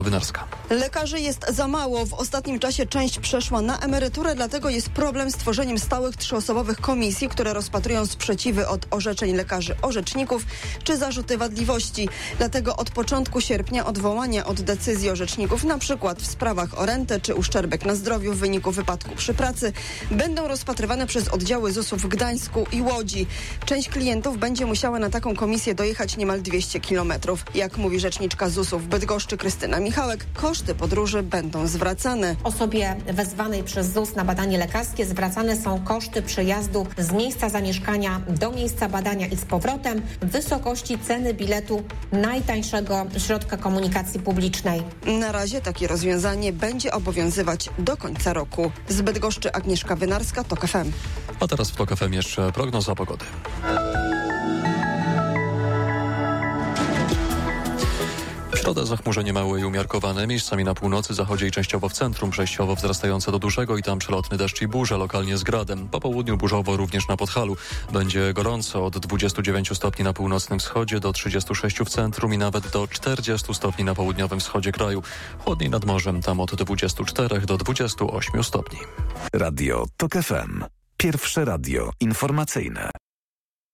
Wynarska. Lekarzy jest za mało. W ostatnim czasie część przeszła na emeryturę, dlatego jest problem z tworzeniem stałych 3-osobowych komisji, które rozpatrują sprzeciwy od orzeczeń lekarzy orzeczników czy zarzuty wadliwości. Dlatego od początku sierpnia odwołania od decyzji orzeczników, na przykład w sprawach o rentę czy uszczerbek na zdrowiu w wyniku wypadku przy pracy, będą rozpatrywane przez oddziały ZUS-u w Gdańsku i Łodzi. Część klientów będzie musiała na taką komisję dojechać niemal 200 kilometrów. Jak mówi rzeczniczka ZUS-u w Bydgoszczy Krystyna Michałek, koszty podróży będą zwracane. Osobie wezwanej przez ZUS na badanie lekarskie zwracane są koszty przejazdu z miejsca zamieszkania do miejsca badania i z powrotem w wysokości ceny biletu najtańszego środka komunikacji publicznej. Na razie takie rozwiązanie będzie obowiązywać do końca roku. Z Bydgoszczy Agnieszka Wynarska, TOK FM. A teraz w TOK FM jeszcze prognoza pogody. W środę zachmurzenie małe i umiarkowane, miejscami na północy, zachodzie i częściowo w centrum, przejściowo wzrastające do dużego i tam przelotny deszcz i burze, lokalnie z gradem. Po południu burzowo również na Podhalu. Będzie gorąco od 29 stopni na północnym wschodzie do 36 w centrum i nawet do 40 stopni na południowym wschodzie kraju. Chłodniej nad morzem, tam od 24 do 28 stopni. Radio TOK FM. Pierwsze radio informacyjne.